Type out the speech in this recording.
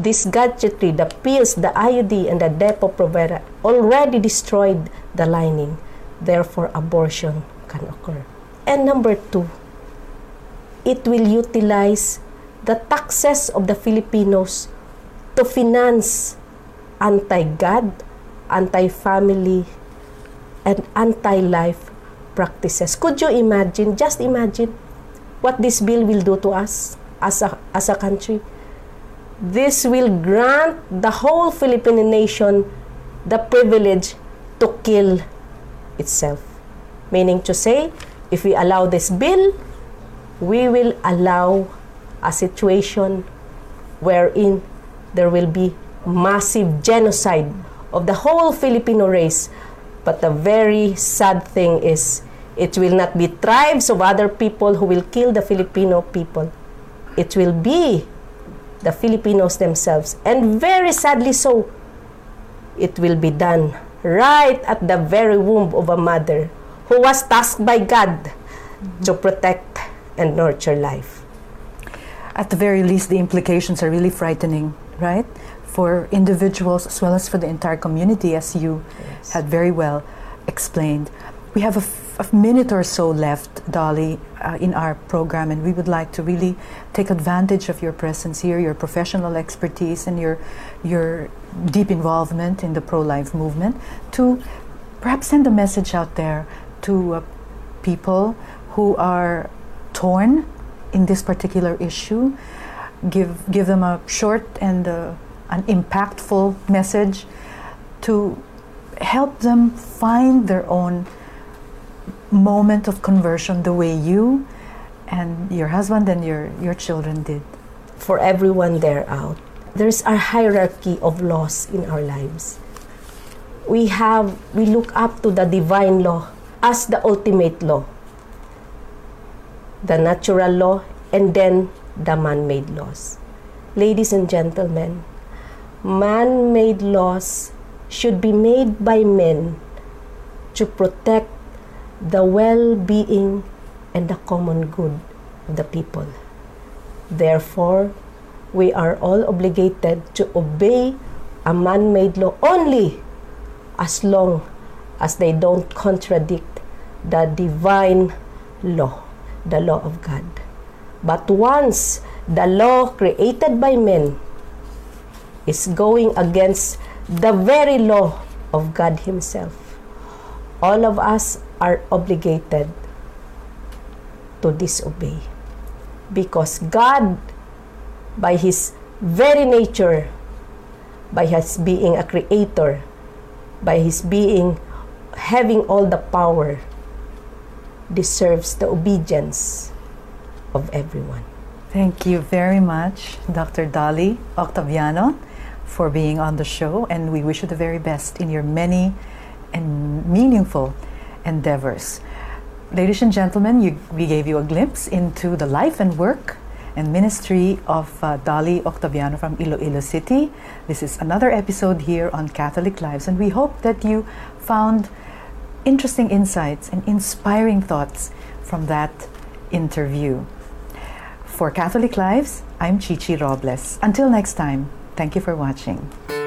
This gadgetry, the pills, the IUD, and the Depo-Provera already destroyed the lining. Therefore, abortion can occur. And number 2, it will utilize the taxes of the Filipinos to finance anti-God, anti-family, and anti-life practices. Could you imagine, just imagine, what this bill will do to us as a country? This will grant the whole Filipino nation the privilege to kill itself. Meaning to say, if we allow this bill, we will allow a situation wherein there will be massive genocide of the whole Filipino race. But the very sad thing is, it will not be tribes of other people who will kill the Filipino people. It will be the Filipinos themselves. And very sadly so, it will be done right at the very womb of a mother who was tasked by God to protect and nurture life. At the very least, the implications are really frightening, right? For individuals as well as for the entire community, as you had very well explained. We have a minute or so left, Dolly, in our program, and we would like to really take advantage of your presence here, your professional expertise, and your deep involvement in the pro-life movement to perhaps send a message out there to people who are torn in this particular issue. Give them a short and an impactful message to help them find their own moment of conversion the way you and your husband and your children did. For everyone there out, there's a hierarchy of laws in our lives. We look up to the divine law as the ultimate law, the natural law, and then the man-made laws. Ladies and gentlemen, man-made laws should be made by men to protect the well-being and the common good of the people. Therefore, we are all obligated to obey a man-made law only as long as they don't contradict the divine law, the law of God. But once the law created by men is going against the very law of God Himself, all of us are obligated to disobey. Because God, by His very nature, by His being a creator, by His being having all the power, deserves the obedience of everyone. Thank you very much, Dr. Dolly Octaviano, for being on the show, and we wish you the very best in your many and meaningful endeavors. Ladies and gentlemen, we gave you a glimpse into the life and work and ministry of Dolly Octaviano from Iloilo City. This is another episode here on Catholic Lives, and we hope that you found interesting insights and inspiring thoughts from that interview. For Catholic Lives, I'm Chichi Robles. Until next time, thank you for watching.